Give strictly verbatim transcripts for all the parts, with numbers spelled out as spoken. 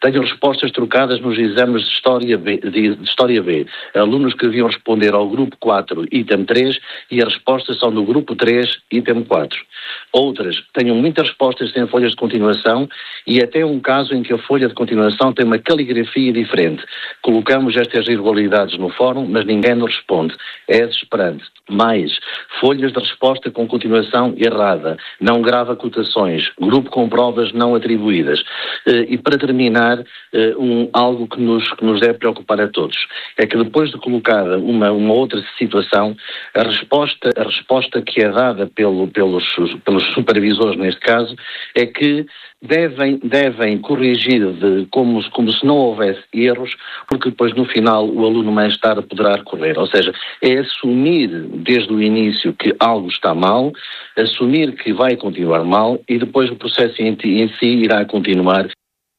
Tenho respostas trocadas nos exames de História B, de História B. Alunos que deviam responder ao grupo quatro, item três, e as respostas são do grupo três, item quatro. Outras, tenho muitas respostas sem folhas de continuação e até um caso em que a folha de continuação tem uma caligrafia diferente. Colocamos estas irregularidades no fórum, mas ninguém nos responde. É desesperante. Mais, folhas de resposta com continuação errada, não grava cotações, grupo com provas não atribuídas. E para terminar, um, algo que nos, que nos deve preocupar a todos, é que depois de colocada uma, uma outra situação, a resposta, a resposta que é dada pelo, pelos, pelos supervisores neste caso, é que devem, devem corrigir de, como, como se não houvesse erros, porque depois no final o aluno mais tarde poderá recorrer. Ou seja, é assumir desde o início que algo está mal, assumir que vai continuar mal e depois o processo em, em si irá continuar.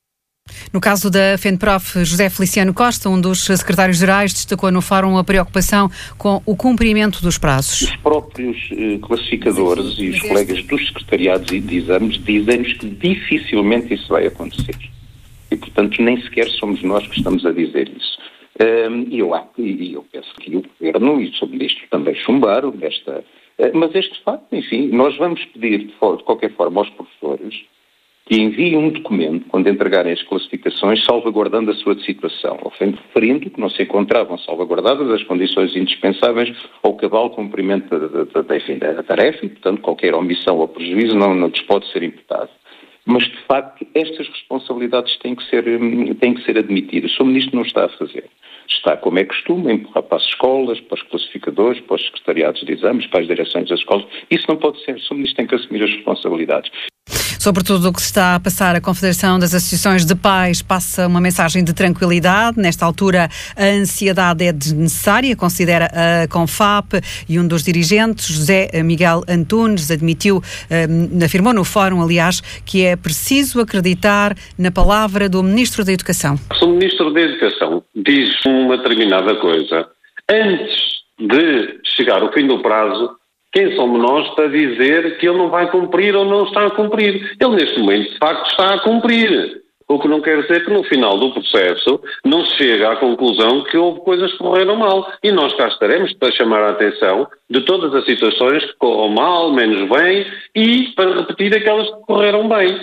No caso da FENPROF, José Feliciano Costa, um dos secretários-gerais, destacou no fórum a preocupação com o cumprimento dos prazos. Os próprios eh, classificadores sim, sim, e os colegas este... dos secretariados e de exames dizem-nos que dificilmente isso vai acontecer. E, portanto, nem sequer somos nós que estamos a dizer isso. E eu, eu penso que o Governo e o seu Ministro também chumbaram desta... Mas este facto, enfim, nós vamos pedir de qualquer forma aos professores que enviem um documento, quando entregarem as classificações, salvaguardando a sua situação, referindo que não se encontravam salvaguardadas as condições indispensáveis ao cabal cumprimento da, da, da, enfim, da tarefa e, portanto, qualquer omissão ou prejuízo não, não lhes pode ser imputado. Mas, de facto, estas responsabilidades têm que ser, têm que ser admitidas. O senhor Ministro não está a fazer. Está, como é costume, a empurrar para as escolas, para os classificadores, para os secretariados de exames, para as direções das escolas. Isso não pode ser. O senhor Ministro tem que assumir as responsabilidades. Sobretudo o que se está a passar, a Confederação das Associações de Pais passa uma mensagem de tranquilidade. Nesta altura, a ansiedade é desnecessária, considera a CONFAP, e um dos dirigentes, José Miguel Antunes, admitiu, afirmou no fórum, aliás, que é preciso acreditar na palavra do Ministro da Educação. Se o Ministro da Educação diz uma determinada coisa antes de chegar ao fim do prazo, quem somos nós para dizer que ele não vai cumprir ou não está a cumprir? Ele, neste momento, de facto, está a cumprir. O que não quer dizer que no final do processo não se chega à conclusão que houve coisas que correram mal. E nós cá estaremos para chamar a atenção de todas as situações que corram mal, menos bem, e para repetir aquelas que correram bem.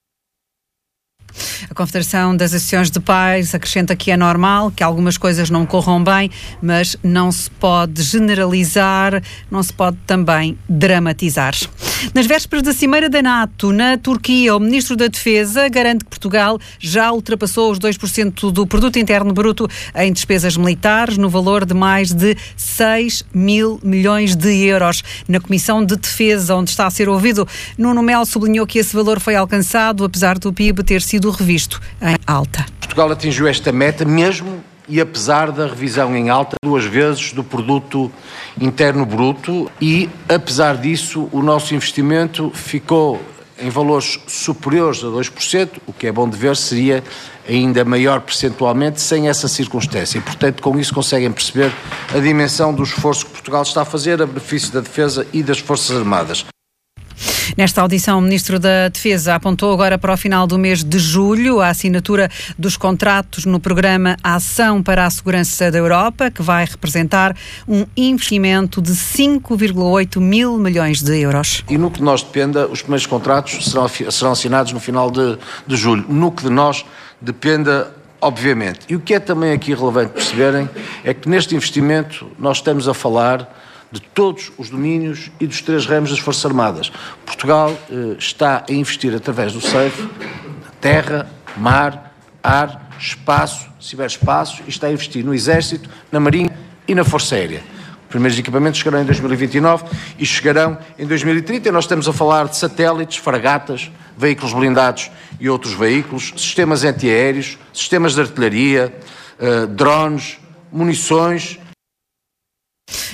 A Confederação das Associações de Pais acrescenta que é normal que algumas coisas não corram bem, mas não se pode generalizar, não se pode também dramatizar. Nas vésperas da Cimeira da NATO, na Turquia, o Ministro da Defesa garante que Portugal já ultrapassou os dois por cento do Produto Interno Bruto em despesas militares, no valor de mais de seis mil milhões de euros. Na Comissão de Defesa, onde está a ser ouvido, Nuno Melo sublinhou que esse valor foi alcançado, apesar do P I B ter sido revisto em alta. Portugal atingiu esta meta mesmo e apesar da revisão em alta duas vezes do produto interno bruto e, apesar disso, o nosso investimento ficou em valores superiores a dois por cento, o que é bom de ver, seria ainda maior percentualmente sem essa circunstância. E, portanto, com isso conseguem perceber a dimensão do esforço que Portugal está a fazer a benefício da defesa e das Forças Armadas. Nesta audição, o Ministro da Defesa apontou agora para o final do mês de julho a assinatura dos contratos no programa Ação para a Segurança da Europa, que vai representar um investimento de cinco vírgula oito mil milhões de euros. E no que de nós dependa, os primeiros contratos serão, serão assinados no final de, de julho. No que de nós dependa, obviamente. E o que é também aqui relevante perceberem é que neste investimento nós estamos a falar de todos os domínios e dos três ramos das Forças Armadas. Portugal eh, está a investir através do SAFE, terra, mar, ar, espaço, ciberespaço, e está a investir no Exército, na Marinha e na Força Aérea. Os primeiros equipamentos chegarão em dois mil e vinte e nove e chegarão em dois mil e trinta. E nós estamos a falar de satélites, fragatas, veículos blindados e outros veículos, sistemas antiaéreos, sistemas de artilharia, eh, drones, munições.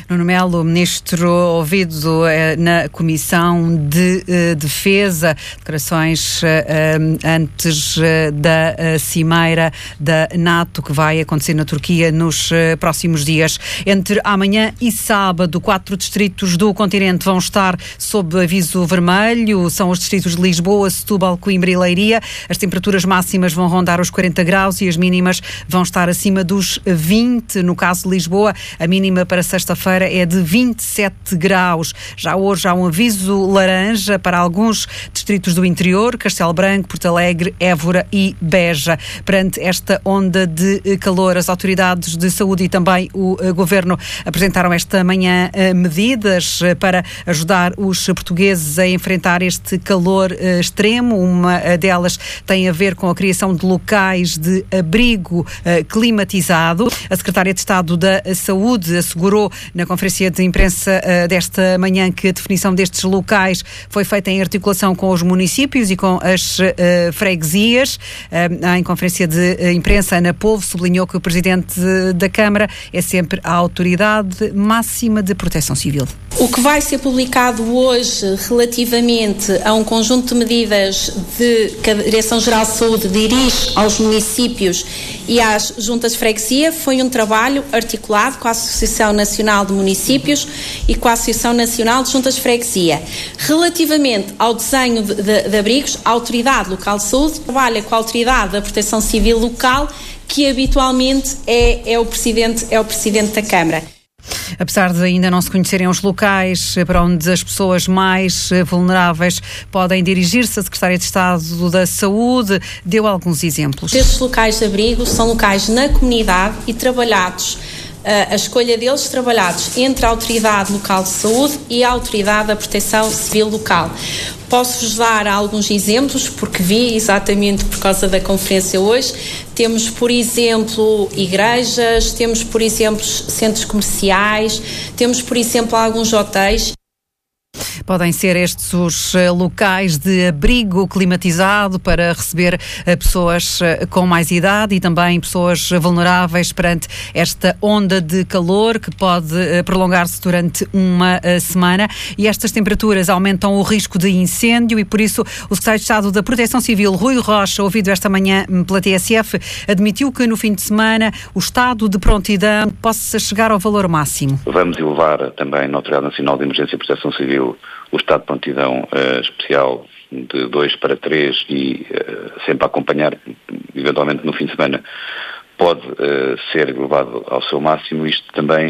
Nuno Melo, ministro ouvido eh, na Comissão de eh, Defesa, declarações eh, antes eh, da eh, cimeira da NATO que vai acontecer na Turquia nos eh, próximos dias. Entre amanhã e sábado, quatro distritos do continente vão estar sob aviso vermelho, são os distritos de Lisboa, Setúbal, Coimbra e Leiria. As temperaturas máximas vão rondar os quarenta graus e as mínimas vão estar acima dos vinte. No caso de Lisboa, a mínima para sexta-feira é de vinte e sete graus. Já hoje há um aviso laranja para alguns distritos do interior, Castelo Branco, Porto Alegre, Évora e Beja. Perante esta onda de calor, as autoridades de saúde e também o Governo apresentaram esta manhã medidas para ajudar os portugueses a enfrentar este calor extremo. Uma delas tem a ver com a criação de locais de abrigo climatizado. A Secretária de Estado da Saúde assegurou na conferência de imprensa uh, desta manhã que a definição destes locais foi feita em articulação com os municípios e com as uh, freguesias. Uh, em conferência de uh, imprensa, Ana Polvo sublinhou que o Presidente da Câmara é sempre a autoridade máxima de proteção civil. O que vai ser publicado hoje relativamente a um conjunto de medidas de, que a Direção-Geral de Saúde dirige aos municípios e às juntas de freguesia foi um trabalho articulado com a Associação Nacional de Municípios e com a Associação Nacional de Juntas de Freguesia. Relativamente ao desenho de, de, de abrigos, a Autoridade Local de Saúde trabalha com a Autoridade da Proteção Civil Local, que habitualmente é, é, o presidente, é o Presidente da Câmara. Apesar de ainda não se conhecerem os locais para onde as pessoas mais vulneráveis podem dirigir-se, a Secretária de Estado da Saúde deu alguns exemplos. Estes locais de abrigo são locais na comunidade e trabalhados, a escolha deles trabalhados entre a Autoridade Local de Saúde e a Autoridade da Proteção Civil Local. Posso-vos dar alguns exemplos, porque vi exatamente por causa da conferência hoje. Temos, por exemplo, igrejas, temos, por exemplo, centros comerciais, temos, por exemplo, alguns hotéis. Podem ser estes os locais de abrigo climatizado para receber pessoas com mais idade e também pessoas vulneráveis perante esta onda de calor que pode prolongar-se durante uma semana. E estas temperaturas aumentam o risco de incêndio e, por isso, o Secretário de Estado da Proteção Civil, Rui Rocha, ouvido esta manhã pela T S F, admitiu que no fim de semana o estado de prontidão possa chegar ao valor máximo. Vamos elevar também na Autoridade Nacional de Emergência e Proteção Civil o estado de prontidão uh, especial de dois para três e uh, sempre a acompanhar, eventualmente no fim de semana, pode uh, ser elevado ao seu máximo. Isto também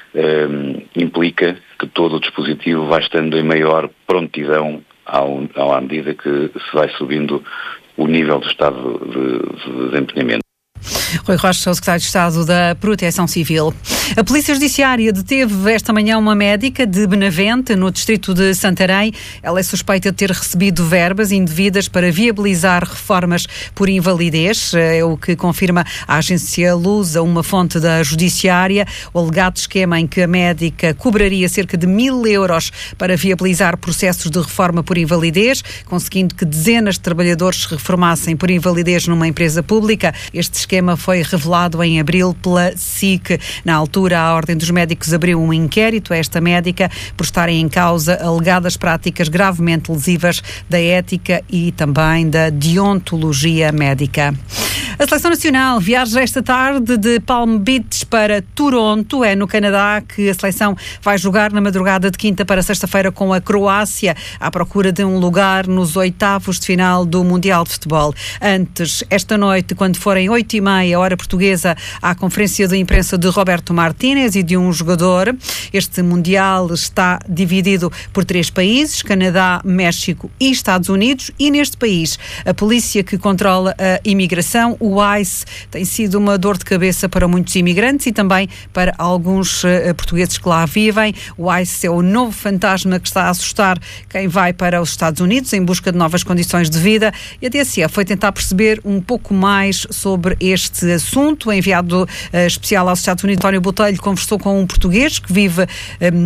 uh, implica que todo o dispositivo vai estando em maior prontidão ao, ao, à medida que se vai subindo o nível do estado de, de desempenhamento. Rui Rocha, o Secretário de Estado da Proteção Civil. A Polícia Judiciária deteve esta manhã uma médica de Benavente, no distrito de Santarém. Ela é suspeita de ter recebido verbas indevidas para viabilizar reformas por invalidez. É o que confirma a agência Lusa, uma fonte da Judiciária. O alegado esquema em que a médica cobraria cerca de mil euros para viabilizar processos de reforma por invalidez, conseguindo que dezenas de trabalhadores se reformassem por invalidez numa empresa pública. Este esquema foi revelado em abril pela S I C. Na altura, a Ordem dos Médicos abriu um inquérito a esta médica por estarem em causa alegadas práticas gravemente lesivas da ética e também da deontologia médica. A Seleção Nacional viaja esta tarde de Palm Beach para Toronto. É no Canadá que a seleção vai jogar na madrugada de quinta para sexta-feira com a Croácia, à procura de um lugar nos oitavos de final do Mundial de Futebol. Antes, esta noite, quando forem oito e meia, hora portuguesa, há a conferência de imprensa de Roberto Martínez e de um jogador. Este Mundial está dividido por três países, Canadá, México e Estados Unidos, e neste país a polícia que controla a imigração, o ICE, tem sido uma dor de cabeça para muitos imigrantes e também para alguns uh, portugueses que lá vivem. O ICE é o novo fantasma que está a assustar quem vai para os Estados Unidos em busca de novas condições de vida, e a T S F foi tentar perceber um pouco mais sobre este assunto. O enviado uh, especial aos Estados Unidos, António Botelho, conversou com um português que vive uh,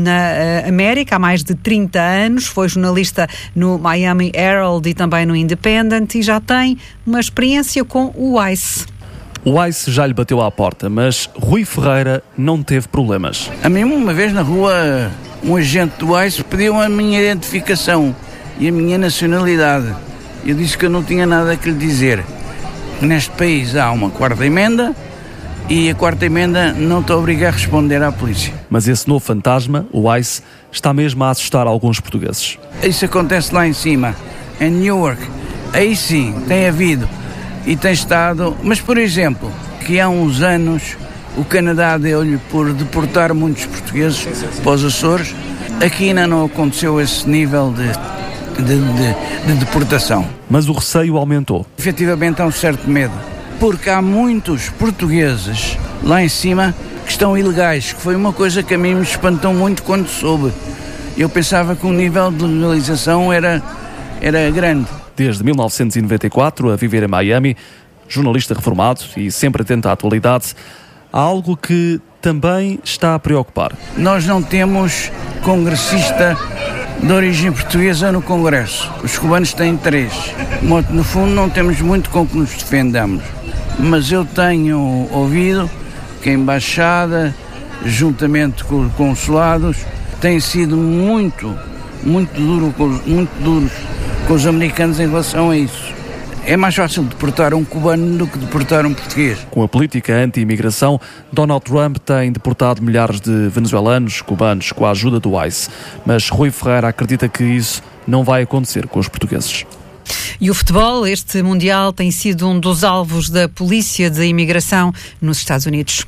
na uh, América há mais de trinta anos, foi jornalista no Miami Herald e também no Independent e já tem uma experiência com o ICE. O ICE já lhe bateu à porta, mas Rui Ferreira não teve problemas. A mim, uma vez na rua, um agente do ICE pediu a minha identificação e a minha nacionalidade. Eu disse que eu não tinha nada a lhe dizer. Neste país há uma quarta emenda e a quarta emenda não te obriga a responder à polícia. Mas esse novo fantasma, o ICE, está mesmo a assustar alguns portugueses. Isso acontece lá em cima, em Newark. Aí sim, tem havido e tem estado... Mas, por exemplo, que há uns anos o Canadá deu-lhe por deportar muitos portugueses para os Açores. Aqui ainda não aconteceu esse nível de, de, de, de deportação. Mas o receio aumentou. Efetivamente há um certo medo, porque há muitos portugueses lá em cima que estão ilegais, que foi uma coisa que a mim me espantou muito quando soube. Eu pensava que o nível de legalização era, era grande. Desde mil novecentos e noventa e quatro, a viver em Miami, jornalista reformado e sempre atento à atualidade, há algo que também está a preocupar. Nós não temos congressista de origem portuguesa no Congresso. Os cubanos têm três. No fundo, não temos muito com que nos defendamos. Mas eu tenho ouvido que a Embaixada, juntamente com os consulados, tem sido muito, muito duro, muito duros com os americanos em relação a isso. É mais fácil deportar um cubano do que deportar um português. Com a política anti-imigração, Donald Trump tem deportado milhares de venezuelanos, cubanos, com a ajuda do ICE. Mas Rui Ferreira acredita que isso não vai acontecer com os portugueses. E o futebol, este Mundial, tem sido um dos alvos da polícia de imigração nos Estados Unidos.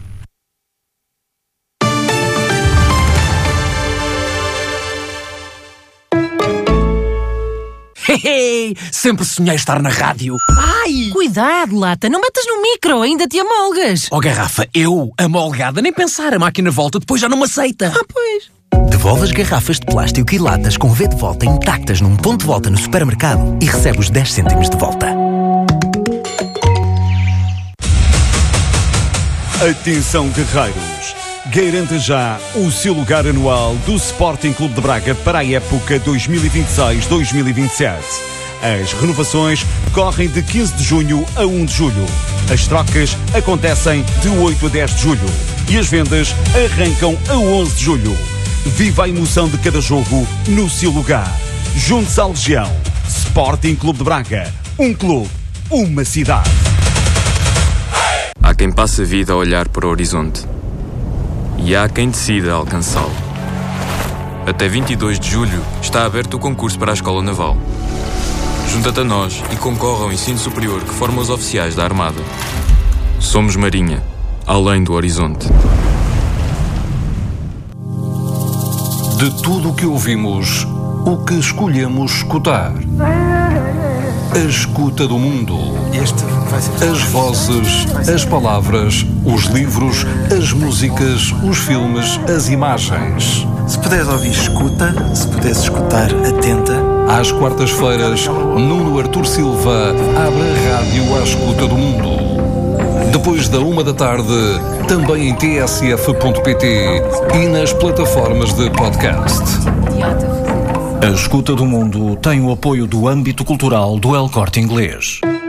Hey, sempre sonhei estar na rádio. Ai! Cuidado, Lata, não metas no micro, ainda te amolgas. Oh, garrafa, eu, amolgada, nem pensar, a máquina volta, depois já não me aceita. Ah, pois. Devolve as garrafas de plástico e latas com V de volta intactas num ponto de volta no supermercado e recebe os dez cêntimos de volta. Atenção, guerreiros! Garanta já o seu lugar anual do Sporting Clube de Braga para a época dois mil e vinte e seis dois mil e vinte e sete. As renovações correm de quinze de junho a um de julho. As trocas acontecem de oito a dez de julho. E as vendas arrancam a onze de julho. Viva a emoção de cada jogo no seu lugar. Junte-se à Legião. Sporting Clube de Braga. Um clube, uma cidade. Há quem passe a vida a olhar para o horizonte. E há quem decida alcançá-lo. Até vinte e dois de julho está aberto o concurso para a Escola Naval. Junta-te a nós e concorre ao ensino superior que forma os oficiais da Armada. Somos Marinha, além do horizonte. De tudo o que ouvimos, o que escolhemos escutar. A escuta do mundo. As vozes, as palavras, os livros, as músicas, os filmes, as imagens. Se puderes ouvir, escuta. Se puderes escutar, atenta. Às quartas-feiras, Nuno Artur Silva abre a rádio à escuta do mundo. Depois da uma da tarde, também em t s f ponto p t e nas plataformas de podcast. A Escuta do Mundo tem o apoio do âmbito cultural do El Corte Inglês.